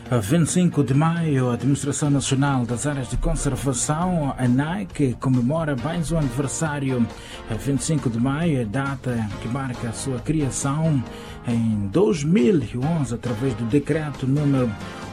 A 25 de maio, a Administração Nacional das Áreas de Conservação, a ANAC, comemora mais um aniversário. A 25 de maio é a data que marca a sua criação em 2011, através do decreto número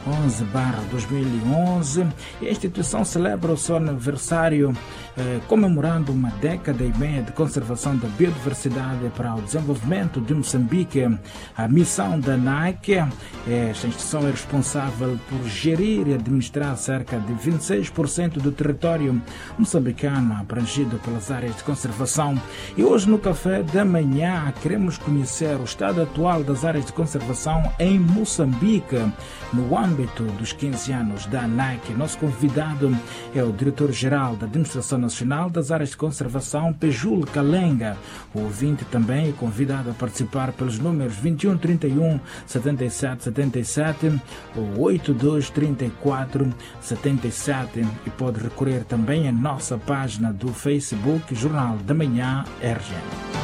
11/2011. A instituição celebra o seu aniversário comemorando uma década e meia de conservação da biodiversidade para o desenvolvimento de Moçambique. A missão da ANAC, esta instituição é responsável por gerir e administrar cerca de 26% do território moçambicano abrangido pelas áreas de conservação. E hoje no café da manhã queremos conhecer o estado atual das áreas de conservação em Moçambique no âmbito dos 15 anos da ANAC. Nosso convidado é o diretor-geral da Administração Nacional das Áreas de Conservação, Pejul Kalenga. O ouvinte também é convidado a participar pelos números 21 31 77 77 ou 82 34 77 e pode recorrer também à nossa página do Facebook Jornal da Manhã RGN.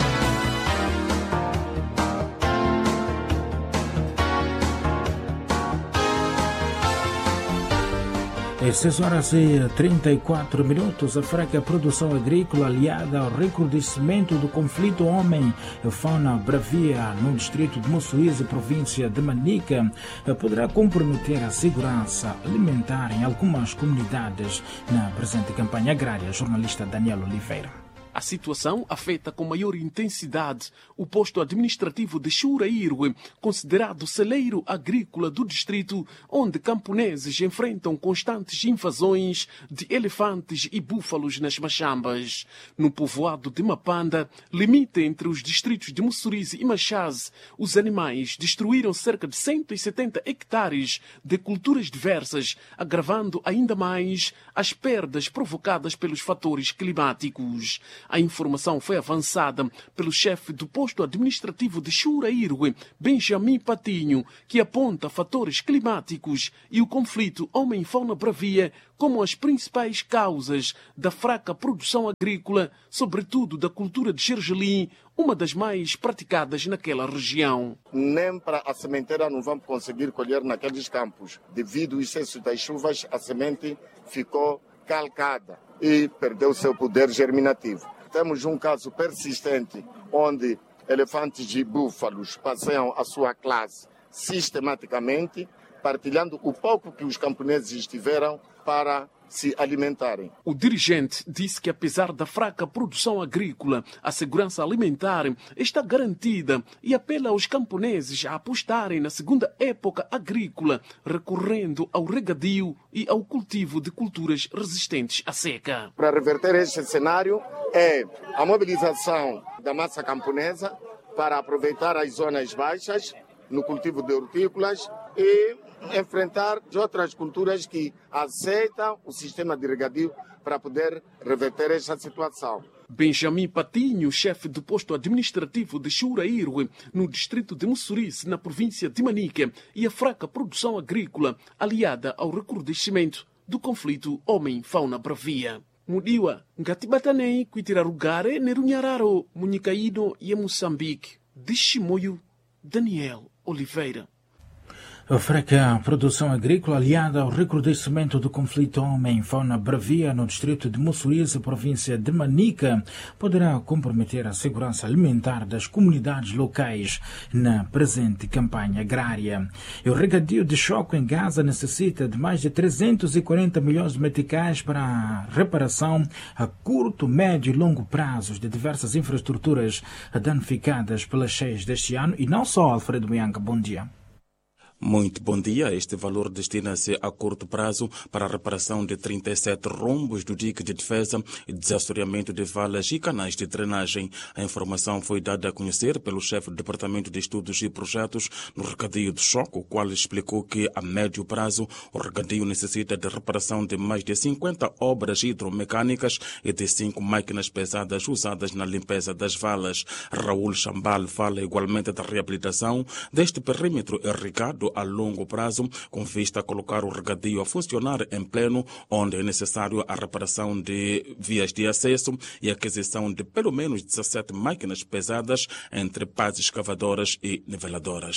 6h34. A fraca produção agrícola aliada ao recrudescimento do conflito homem-fauna bravia no distrito de Mossuíze, província de Manica, poderá comprometer a segurança alimentar em algumas comunidades na presente campanha agrária. Jornalista Daniel Oliveira. A situação afeta com maior intensidade o posto administrativo de Churaíro, considerado celeiro agrícola do distrito, onde camponeses enfrentam constantes invasões de elefantes e búfalos nas machambas. No povoado de Mapanda, limite entre os distritos de Mussurize e Machaze, os animais destruíram cerca de 170 hectares de culturas diversas, agravando ainda mais as perdas provocadas pelos fatores climáticos. A informação foi avançada pelo chefe do posto administrativo de Churaíro, Benjamin Patinho, que aponta fatores climáticos e o conflito homem-fauna bravia como as principais causas da fraca produção agrícola, sobretudo da cultura de gergelim, uma das mais praticadas naquela região. Nem para a sementeira não vamos conseguir colher naqueles campos. Devido ao excesso das chuvas, a semente ficou calcada e perdeu seu poder germinativo. Temos um caso persistente onde elefantes e búfalos passeiam a sua classe sistematicamente, partilhando o pouco que os camponeses tiveram para se alimentarem. O dirigente disse que, apesar da fraca produção agrícola, a segurança alimentar está garantida e apela aos camponeses a apostarem na segunda época agrícola, recorrendo ao regadio e ao cultivo de culturas resistentes à seca. Para reverter este cenário é a mobilização da massa camponesa para aproveitar as zonas baixas no cultivo de hortícolas e enfrentar outras culturas que aceitam o sistema de regadio para poder reverter esta situação. Benjamin Patinho, chefe do posto administrativo de Churaíro, no distrito de Mussurize, na província de Manica, e a fraca produção agrícola aliada ao recrudescimento do conflito homem-fauna bravia. Mudiwa, ngatibatanei kuitirarugare nerunhararo, munikaíno e Moçambique. De Chimoio, Daniel Oliveira. A fraca produção agrícola aliada ao recrudescimento do conflito homem-fauna bravia no distrito de Mussurize, província de Manica, poderá comprometer a segurança alimentar das comunidades locais na presente campanha agrária. E o regadio de choque em Gaza necessita de mais de 340 milhões de meticais para a reparação a curto, médio e longo prazos de diversas infraestruturas danificadas pelas cheias deste ano. E não só, Alfredo Bianca, bom dia. Muito bom dia. Este valor destina-se a curto prazo para a reparação de 37 rombos do dique de defesa e desassoreamento de valas e canais de drenagem. A informação foi dada a conhecer pelo chefe do Departamento de Estudos e Projetos no regadio de choque, o qual explicou que a médio prazo o regadio necessita de reparação de mais de 50 obras hidromecânicas e de 5 máquinas pesadas usadas na limpeza das valas. Raul Chambal fala igualmente da reabilitação deste perímetro irrigado a longo prazo, com vista a colocar o regadio a funcionar em pleno, onde é necessário a reparação de vias de acesso e aquisição de pelo menos 17 máquinas pesadas, entre pás escavadoras e niveladoras.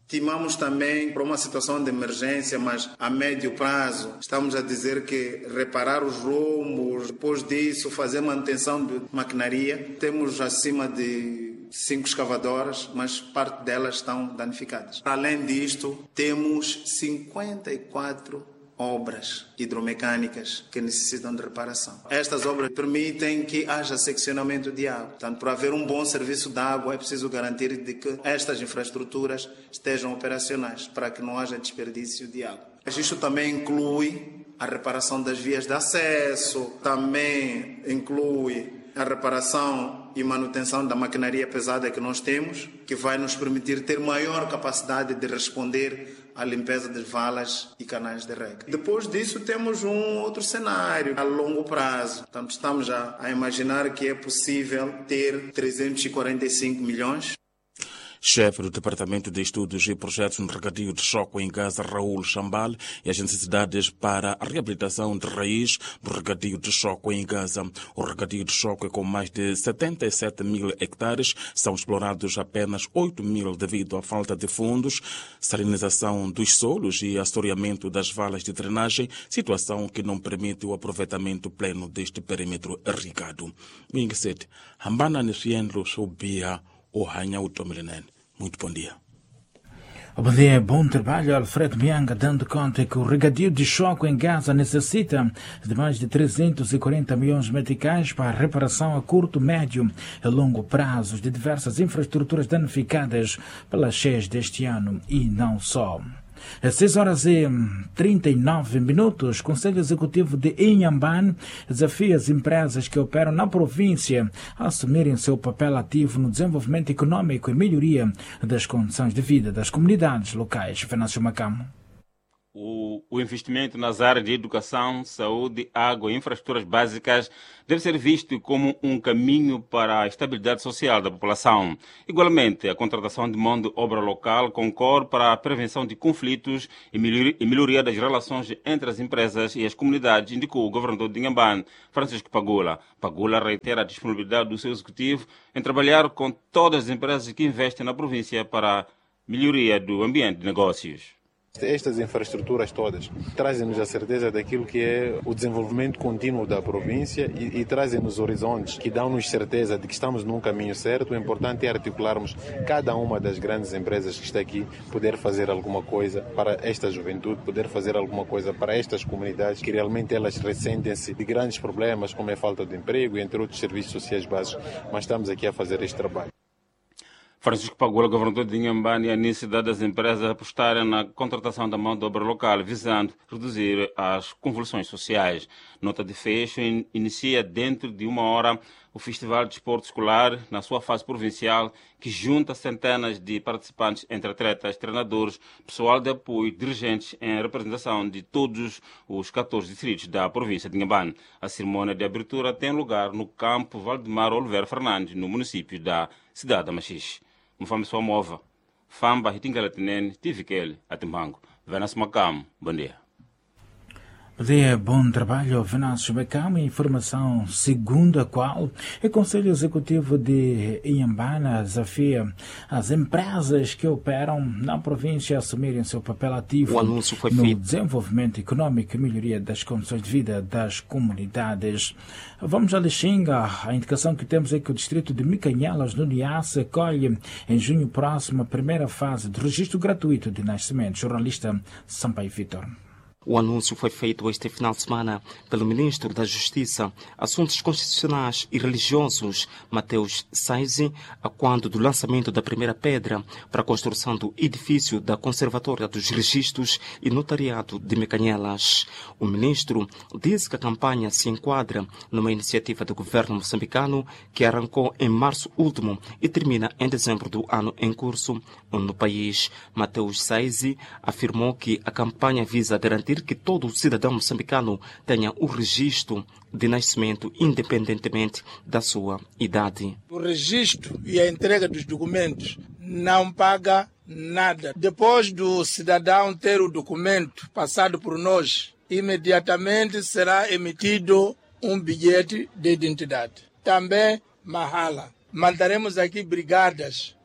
Estimamos também para uma situação de emergência, mas a médio prazo, estamos a dizer que reparar os rombos, depois disso fazer manutenção de maquinaria. Temos acima de 5 escavadoras, mas parte delas estão danificadas. Além disto, temos 54 obras hidromecânicas que necessitam de reparação. Estas obras permitem que haja seccionamento de água. Portanto, para haver um bom serviço de água, é preciso garantir de que estas infraestruturas estejam operacionais, para que não haja desperdício de água. Isto também inclui a reparação das vias de acesso, também inclui a reparação e manutenção da maquinaria pesada que nós temos, que vai nos permitir ter maior capacidade de responder à limpeza das valas e canais de rega. Depois disso, temos um outro cenário a longo prazo. Portanto, estamos a imaginar que é possível ter 345 milhões. Chefe do Departamento de Estudos e Projetos no Regadio de Choco em Gaza, Raul Chambal, e as necessidades para a reabilitação de raiz do Regadio de Choco em Gaza. O Regadio de Choco, com mais de 77 mil hectares, são explorados apenas 8 mil devido à falta de fundos, salinização dos solos e assoreamento das valas de drenagem, situação que não permite o aproveitamento pleno deste perímetro irrigado. Wingeset, Hambana Nishienlo Subia, o Hanha Utomilenen. Muito bom dia. Bom dia, bom trabalho. Alfredo Mianga dando conta que o regadio de Choco em Gaza necessita de mais de 340 milhões de meticais para a reparação a curto, médio e longo prazos de diversas infraestruturas danificadas pelas cheias deste ano e não só. Às 6h39, Conselho Executivo de Inhambane desafia as empresas que operam na província a assumirem seu papel ativo no desenvolvimento econômico e melhoria das condições de vida das comunidades locais. Venâncio Macamo. O investimento nas áreas de educação, saúde, água e infraestruturas básicas deve ser visto como um caminho para a estabilidade social da população. Igualmente, a contratação de mão de obra local concorre para a prevenção de conflitos e melhoria das relações entre as empresas e as comunidades, indicou o governador de Inhambane, Francisco Pagula. Pagula reitera a disponibilidade do seu executivo em trabalhar com todas as empresas que investem na província para a melhoria do ambiente de negócios. Estas infraestruturas todas trazem-nos a certeza daquilo que é o desenvolvimento contínuo da província e trazem-nos horizontes que dão-nos certeza de que estamos num caminho certo. O importante é articularmos cada uma das grandes empresas que está aqui, poder fazer alguma coisa para esta juventude, poder fazer alguma coisa para estas comunidades que realmente elas ressentem-se de grandes problemas como a falta de emprego e entre outros serviços sociais básicos, mas estamos aqui a fazer este trabalho. Francisco Pagula, governador de Inhambane, e a necessidade das empresas apostarem na contratação da mão de obra local, visando reduzir as convulsões sociais. Nota de fecho inicia dentro de 1 hora o Festival de Desporto Escolar, na sua fase provincial, que junta centenas de participantes entre atletas, treinadores, pessoal de apoio, dirigentes, em representação de todos os 14 distritos da província de Inhambane. A cerimônia de abertura tem lugar no campo Valdemar Oliveira Fernandes, no município da cidade da Machixe. Mufame sua mova, Famba Hitingalatinene, Tivikele, Atimbango. Venâncio Macamo, bom dia. Bom dia, bom trabalho, Venâncio Macamo. Informação segundo a qual o Conselho Executivo de Inhambane desafia as empresas que operam na província a assumirem seu papel ativo no desenvolvimento econômico e melhoria das condições de vida das comunidades. Vamos a Lixinga. A indicação que temos é que o distrito de Micanhelas, no Niassa, acolhe em junho próximo a primeira fase de registro gratuito de nascimento. Jornalista Sampaio Vitor. O anúncio foi feito este final de semana pelo Ministro da Justiça, Assuntos Constitucionais e Religiosos, Mateus Saizi, a quando do lançamento da primeira pedra para a construção do edifício da Conservatória dos Registros e Notariado de Micanhelas. O Ministro disse que a campanha se enquadra numa iniciativa do governo moçambicano que arrancou em março último e termina em dezembro do ano em curso no país. Mateus Saizi afirmou que a campanha visa garantir que todo cidadão moçambicano tenha o registro de nascimento independentemente da sua idade. O registro e a entrega dos documentos não paga nada. Depois do cidadão ter o documento passado por nós, imediatamente será emitido um bilhete de identidade. Também Mahala. Mandaremos aqui brigadas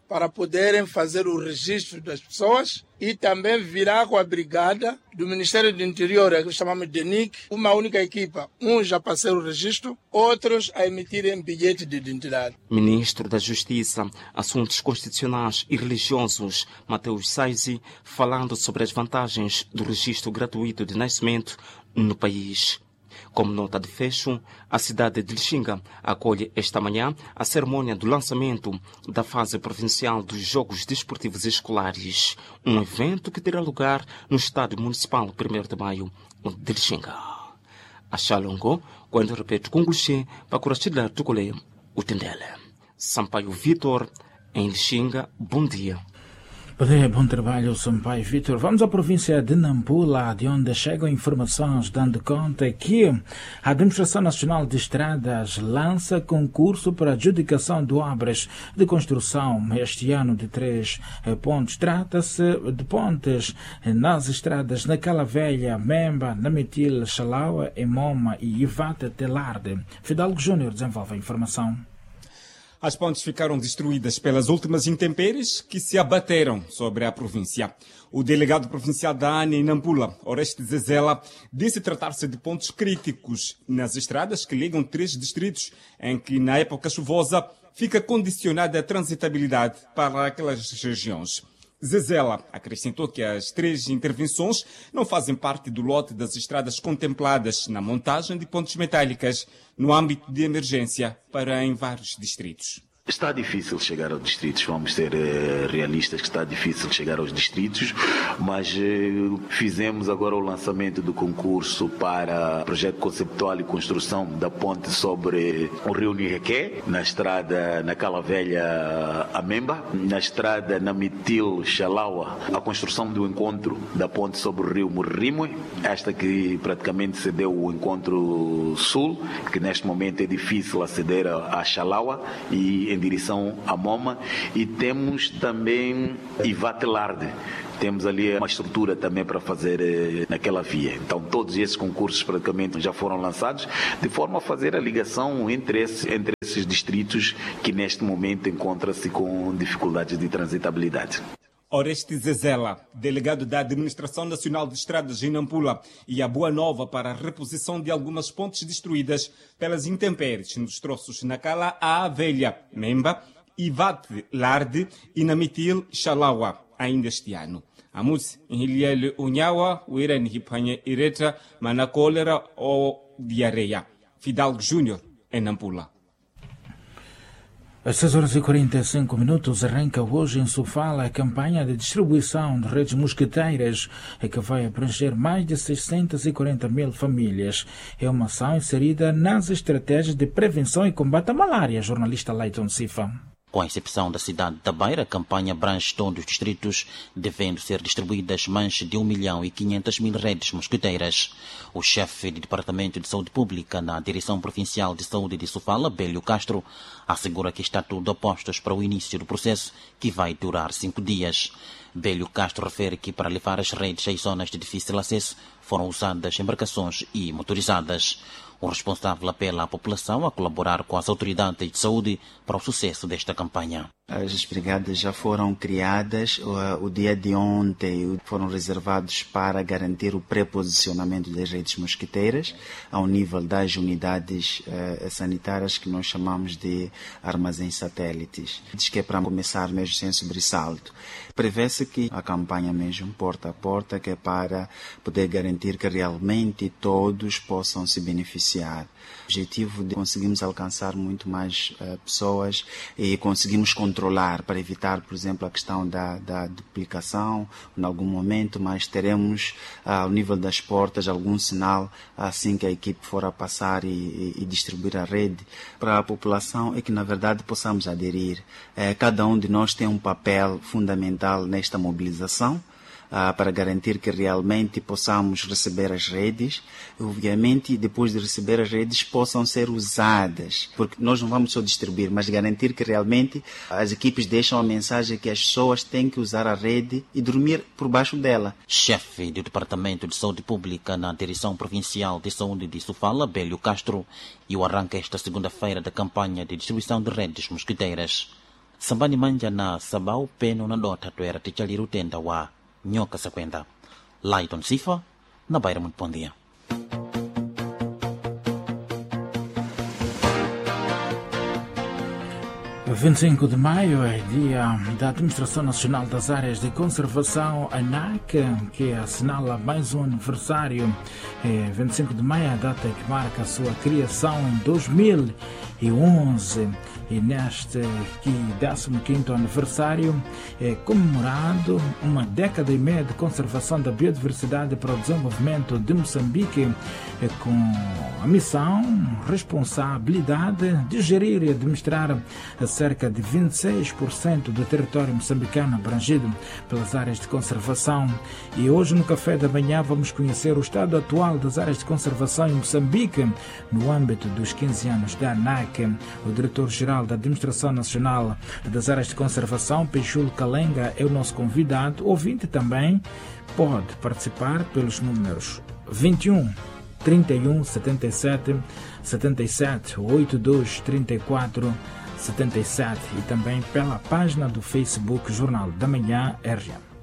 para poderem fazer o registro das pessoas e também virá com a brigada do Ministério do Interior, que chamamos de NIC, uma única equipa, uns a fazer o registro, outros a emitirem bilhete de identidade. Ministro da Justiça, Assuntos Constitucionais e Religiosos, Mateus Saizi, falando sobre as vantagens do registro gratuito de nascimento no país. Como nota de fecho, a cidade de Lixinga acolhe esta manhã a cerimônia do lançamento da fase provincial dos Jogos Desportivos Escolares, um evento que terá lugar no Estádio Municipal 1º de Maio de Lixinga. A Xalongo, quando repete com Gulxê, para Curachidar Tucolé, o Tendele. Sampaio Vitor, em Lixinga, bom dia. Bom trabalho, Sampaio Vitor. Vamos à província de Nampula, de onde chegam informações dando conta que a Administração Nacional de Estradas lança concurso para adjudicação de obras de construção este ano de 3 pontos. Trata-se de pontes nas estradas na Cala Velha, Memba, Namitil, Xalaua, Emoma e Ivata Telarde. Fidalgo Júnior desenvolve a informação. As pontes ficaram destruídas pelas últimas intempéries que se abateram sobre a província. O delegado provincial da ANE em Nampula, Orestes Zezela, disse tratar-se de pontos críticos nas estradas que ligam 3 distritos, em que, na época chuvosa, fica condicionada a transitabilidade para aquelas regiões. Zezela acrescentou que as 3 intervenções não fazem parte do lote das estradas contempladas na montagem de pontes metálicas no âmbito de emergência para em vários distritos. Está difícil chegar aos distritos, vamos ser realistas que está difícil chegar aos distritos, mas fizemos agora o lançamento do concurso para projeto conceptual e construção da ponte sobre o rio Nirrequé, na estrada na Cala Velha a Memba, na estrada Namitil Xalaua, a construção do encontro da ponte sobre o rio Murrimue, esta que praticamente cedeu o encontro sul, que neste momento é difícil aceder a Xalaua, e em direção a Moma, e temos também Ivatelarde. Temos ali uma estrutura também para fazer naquela via. Então todos esses concursos praticamente já foram lançados, de forma a fazer a ligação entre esses distritos que neste momento encontram-se com dificuldades de transitabilidade. Orestes Zezela, delegado da Administração Nacional de Estradas em Nampula, e a boa nova para a reposição de algumas pontes destruídas pelas intempéries nos troços na Cala à Velha, Memba, Ivate Larde e Namitil Xalaua, ainda este ano. Amus, Nhiliele Unhawa, Uirene Hipanha Ireta, Manacólera ou Diarreia. Fidalgo Júnior, em Nampula. Às 6h45 arranca hoje em Sofala a campanha de distribuição de redes mosquiteiras que vai abranger mais de 640 mil famílias. É uma ação inserida nas estratégias de prevenção e combate à malária. Jornalista Leiton Sifa. Com a exceção da cidade da Beira, a campanha abrange todos os distritos, devendo ser distribuídas mais de 1.500.000 redes mosquiteiras. O chefe do Departamento de Saúde Pública na Direção Provincial de Saúde de Sofala, Bélio Castro, assegura que está tudo a postos para o início do processo, que vai durar 5 dias. Bélio Castro refere que para levar as redes às zonas de difícil acesso foram usadas embarcações e motorizadas. O responsável apela à população a colaborar com as autoridades de saúde para o sucesso desta campanha. As brigadas já foram criadas, o dia de ontem foram reservados para garantir o pré-posicionamento das redes mosquiteiras ao nível das unidades sanitárias que nós chamamos de armazéns satélites. Diz que é para começar mesmo sem sobressalto. Prevê-se que a campanha mesmo porta a porta, que é para poder garantir que realmente todos possam se beneficiar. O objetivo de conseguirmos alcançar muito mais pessoas e conseguimos controlar para evitar, por exemplo, a questão da duplicação em algum momento, mas teremos ao nível das portas algum sinal assim que a equipe for a passar e distribuir a rede para a população, é que na verdade possamos aderir. Cada um de nós tem um papel fundamental nesta mobilização, para garantir que realmente possamos receber as redes, e obviamente depois de receber as redes possam ser usadas, porque nós não vamos só distribuir, mas garantir que realmente as equipes deixam a mensagem que as pessoas têm que usar a rede e dormir por baixo dela. Chefe do Departamento de Saúde Pública na Direção Provincial de Saúde de Sofala, Bélio Castro, e o arranque esta segunda-feira da campanha de distribuição de redes mosquiteiras. sambani manja na sabau peno na dota tuera tichaliru tenda wa nyoka sequenda. Lighton Sifa, na Bairro muito bom dia. O 25 de maio é dia da Administração Nacional das Áreas de Conservação, ANAC, que assinala mais um aniversário. 25 de maio é a data que marca a sua criação em 2011. E neste 15º aniversário é comemorado uma década e meia de conservação da biodiversidade para o desenvolvimento de Moçambique, com a missão, responsabilidade de gerir e administrar cerca de 26% do território moçambicano abrangido pelas áreas de conservação. E hoje no café da manhã vamos conhecer o estado atual das áreas de conservação em Moçambique no âmbito dos 15 anos da ANAC. O diretor-geral da Administração Nacional das Áreas de Conservação, Peixulo Calenga, é o nosso convidado. Ouvinte também pode participar pelos números 21 31 77 77 82 34 77 e também pela página do Facebook Jornal da Manhã RGM.